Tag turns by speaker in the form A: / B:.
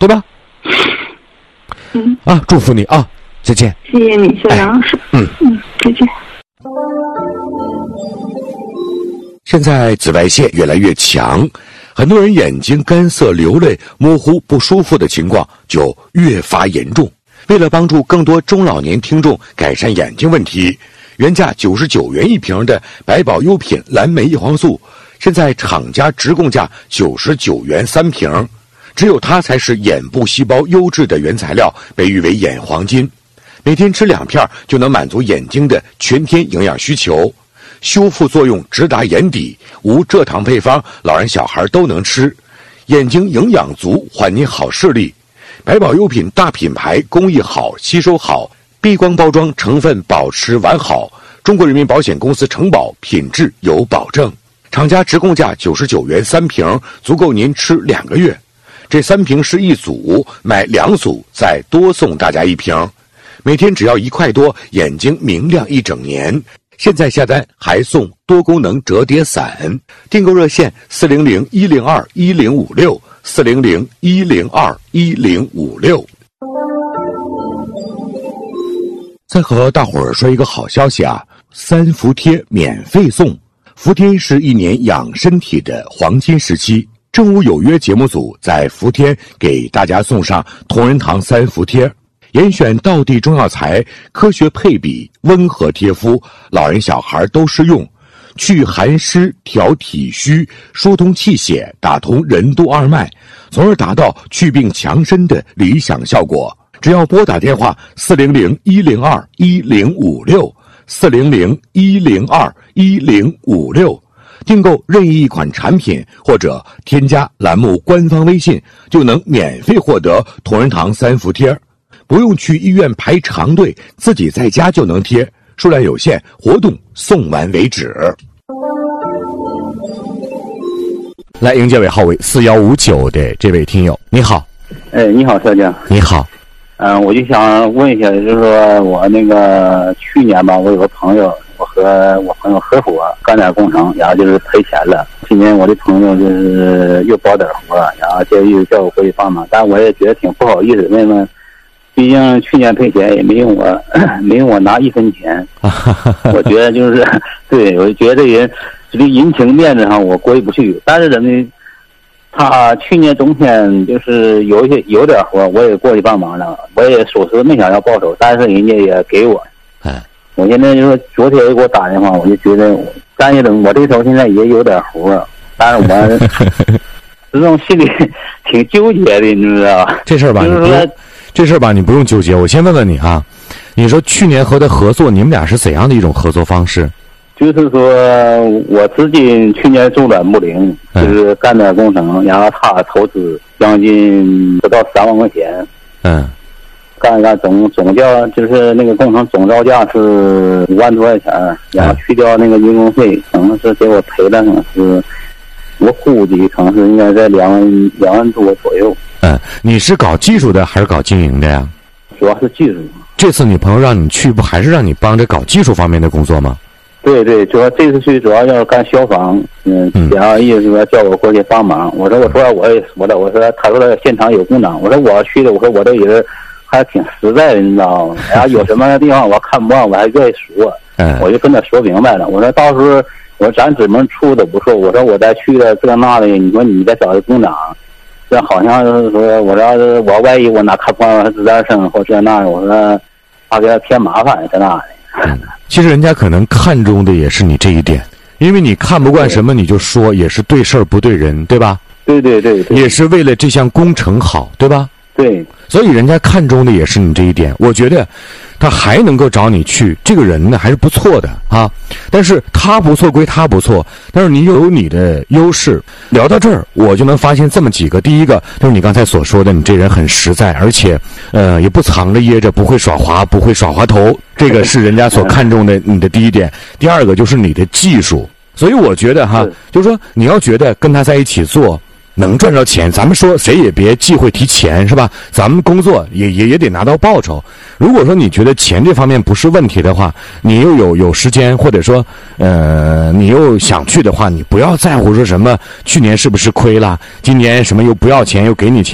A: 对吧？祝福你啊，再见。
B: 谢谢你，小杨老师。再见。
A: 现在紫外线越来越强，很多人眼睛干涩、流泪、模糊、不舒服的情况就越发严重。为了帮助更多中老年听众改善眼睛问题，原价99元一瓶的百宝优品蓝莓叶黄素，现在厂家直供价99元3瓶，只有它才是眼部细胞优质的原材料，被誉为眼黄金。每天吃2片就能满足眼睛的全天营养需求，修复作用直达眼底，无蔗糖配方，老人小孩都能吃，眼睛营养足，还你好视力。百宝优品大品牌，工艺好，吸收好，避光包装，成分保持完好，中国人民保险公司承保，品质有保证。厂家直供价99元3瓶，足够您吃2个月。这3瓶是一组，买2组再多送大家1瓶，每天只要1块多，眼睛明亮1整年。现在下单还送多功能折叠伞，订购热线400-102-1056 400-102-1056。再和大伙儿说一个好消息啊，3伏贴免费送。伏贴是1年养身体的黄金时期，正午有约节目组在伏贴给大家送上同仁堂3伏贴，严选道地中药材，科学配比，温和贴肤，老人小孩都适用，去寒湿，调体虚，疏通气血，打通任督二脉，从而达到祛病强身的理想效果。只要拨打电话400-102-1056 400-102-1056，订购任意一款产品，或者添加栏目官方微信，就能免费获得同仁堂3伏贴，不用去医院排长队，自己在家就能贴，数量有限，活动送完为止。来迎接尾号为4159的这位听友，你好。
C: 你好，小江。
A: 你好。
C: 我就想问一下，就是说我那个去年吧，我有个朋友，我和我朋友合伙干点工程，然后就是赔钱了。今年我的朋友就是又包点活，然后又叫我回去帮忙，但我也觉得挺不好意思，为什么？毕竟去年赔钱也没用我拿1分钱。我觉得就是对，我觉得这个人情面子上我过意不去。但是呢，他去年冬天就是有点活，我也过去帮忙了，我也属实没想要报酬，但是人家也给我。我现在就是昨天给我打电话，我就觉得干一等，我这头现在也有点活，但是我这种心里挺纠结的，你知道吧？
A: 这事儿吧，就是说这事儿吧，你不用纠结。我先问问你啊，你说去年和他合作，你们俩是怎样的一种合作方式？
C: 就是说我自己去年中软木灵，就是干点工程，然后他投资将近不到3万块钱。干一干总价就是那个工程总造价是5万多块钱，然后去掉那个人工费，可能是给我赔了，可能是我估计可能是应该在2万多左右。
A: 你是搞技术的还是搞经营的呀？
C: 主要是技术。
A: 这次你朋友让你去，不还是让你帮着搞技术方面的工作吗？
C: 对，主要这次去主要要干消防，然后意思说叫我过去帮忙。我说我也说了，我说他说他现场有工长，我说我要去的，我说我这人还挺实在的，你知道吗？然后有什么地方我看不惯，我还愿意说，我就跟他说明白了。我说到时候我说咱怎么处都不错，我说我再去了这那的，你说你再找一个工长，这好像是说我说我万一我哪看不惯自然生或这那的，我说怕给他添麻烦这那的。
A: 其实人家可能看中的也是你这一点，因为你看不惯什么你就说，也是对事儿不对人，对吧？
C: 对，
A: 也是为了这项工程好，对吧？
C: 对，
A: 所以人家看中的也是你这一点。我觉得他还能够找你去，这个人呢还是不错的啊。但是他不错归他不错，但是你又有你的优势。聊到这儿，我就能发现这么几个：第一个就是你刚才所说的，你这人很实在，而且也不藏着掖着，不会耍滑，不会耍滑头，这个是人家所看重的你的第一点。第二个就是你的技术。所以我觉得就是说你要觉得跟他在一起做能赚着钱，咱们说谁也别忌讳提钱，是吧？咱们工作也得拿到报酬。如果说你觉得钱这方面不是问题的话，你又有时间，或者说你又想去的话，你不要在乎说什么去年是不是亏了，今年什么又不要钱又给你钱。